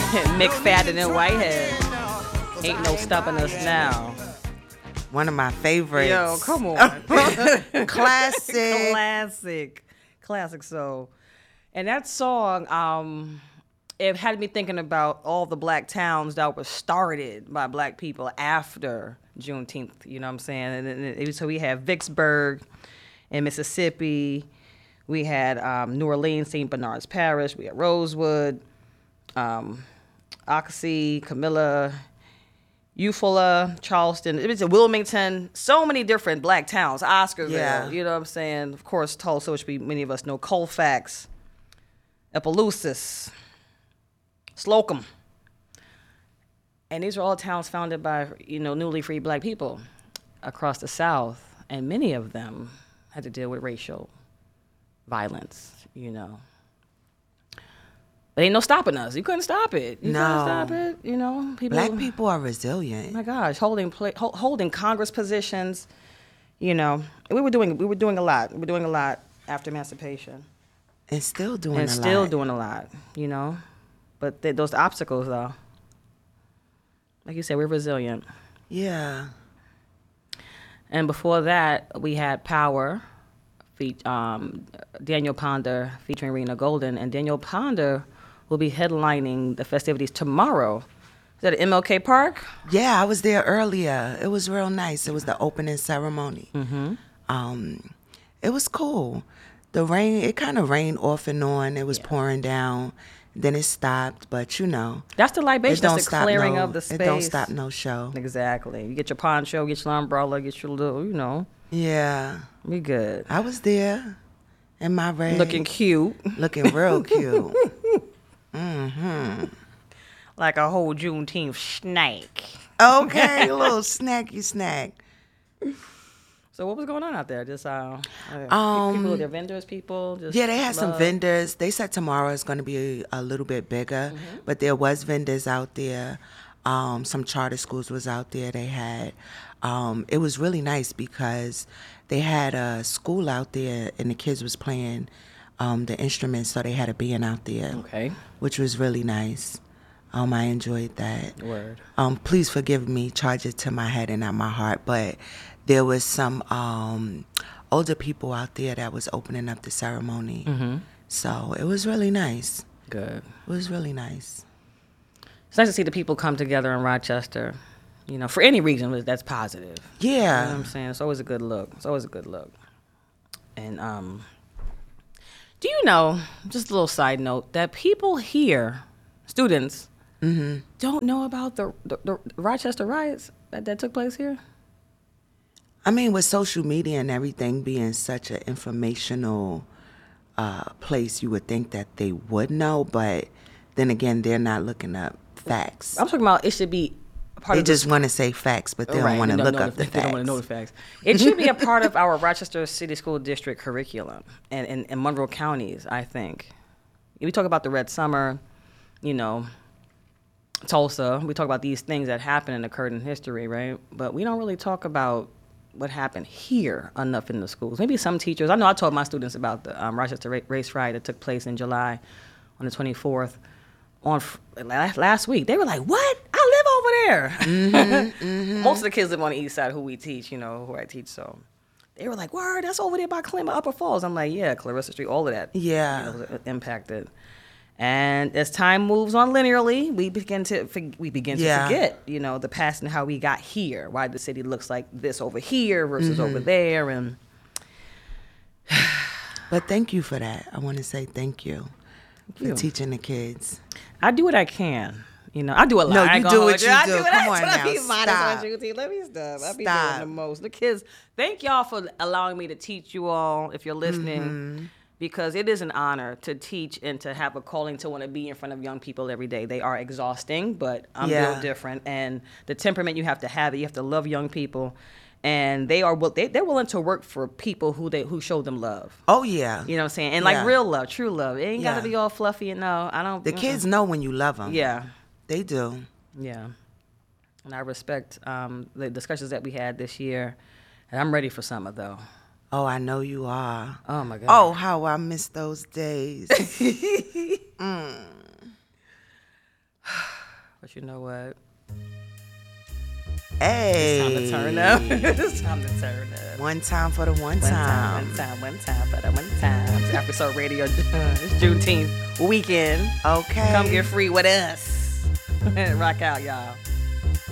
McFadden and Whitehead. Ain't no stopping us now. One of my favorites. Yo, come on. Classic. Classic soul. And that song, it had me thinking about all the black towns that were started by black people after Juneteenth. You know what I'm saying? And so we have Vicksburg in Mississippi. We had New Orleans, St. Bernard's Parish. We had Rosewood, Oxy, Camilla, Eufaula, Charleston. It was in Wilmington. So many different black towns. Oscarville. Yeah. You know what I'm saying? Of course, Tulsa, which many of us know. Colfax, Opelousas, Slocum. And these are all towns founded by, newly freed black people across the South. And many of them had to deal with racial violence, But ain't no stopping us. You couldn't stop it. You couldn't stop it. People. Black people are resilient. Oh my gosh, holding Congress positions. We were doing a lot. We were doing a lot after emancipation. And still doing a lot. Doing a lot. But those obstacles, though. Like you said, we're resilient. Yeah. And before that, we had Power, Daniel Ponder featuring Rena Golden, and Daniel Ponder will be headlining the festivities tomorrow. Is that at MLK Park? Yeah, I was there earlier. It was real nice. It was the opening ceremony. Mm-hmm. It was cool. The rain, it kind of rained off and on. It was pouring down. Then it stopped, but that's the libation. That's the clearing of the space. It don't stop no show. Exactly. You get your poncho, get your umbrella, get your little, Yeah. We good. I was there in my red. Looking cute. Looking real cute. Mm-hmm. Like a whole Juneteenth snake. Okay, a little snacky snack. So what was going on out there? Just people, their vendors, yeah, they had some vendors. They said tomorrow is going to be a little bit bigger, but there was vendors out there. Some charter schools was out there. They had, it was really nice because they had a school out there and the kids was playing the instruments, so they had a band out there. Okay. Which was really nice. I enjoyed that. Word. Please forgive me, charge it to my head and not my heart, but there was some older people out there that was opening up the ceremony. Mm-hmm. So it was really nice. Good. It was really nice. It's nice to see the people come together in Rochester, for any reason that's positive. Yeah. You know what I'm saying? It's always a good look. And do you know, just a little side note, that people here, students, don't know about the Rochester riots that took place here? I mean, with social media and everything being such an informational place, you would think that they would know, but then again, they're not looking up facts. I'm talking about it should be a part they of just want to say facts, but they don't want to look up the facts. They don't want to know the facts. It should be a part of our Rochester City School District curriculum and Monroe counties, I think. We talk about the Red Summer, Tulsa. We talk about these things that happened and occurred in history, right? But we don't really talk about what happened here enough in the schools. Maybe some teachers. I know I told my students about the Rochester Race Riot that took place in July on the 24th. Last week. They were like, what? I live over there. Mm-hmm. Most of the kids live on the east side who we teach, who I teach. So they were like, word, that's over there by Clement Upper Falls. I'm like, yeah, Clarissa Street, all of that. Yeah. Was impacted. And as time moves on linearly, we begin to forget, the past and how we got here. Why the city looks like this over here versus over there. And but thank you for that. I want to say thank you for teaching the kids. I do what I can. I do a lot. No, you do what you do. Come on now, stop. Let me stop. I be doing the most. The kids, thank y'all for allowing me to teach you all, if you're listening, because it is an honor to teach and to have a calling to want to be in front of young people every day. They are exhausting, but I'm built different. And the temperament you have to love young people. And they're willing to work for people who show them love. Oh yeah, you know what I'm saying, and like real love, true love. It ain't gotta be all fluffy and no. I don't. The kids know when you love them. Yeah, they do. Yeah, and I respect the discussions that we had this year, and I'm ready for summer though. Oh, I know you are. Oh my God. Oh, how I miss those days. But you know what? Hey. It's time to turn up. It's time to turn up. One time for the one time. One time for the one time. It's Episode Radio. It's Juneteenth weekend. Okay. Come get free with us. Rock out, y'all.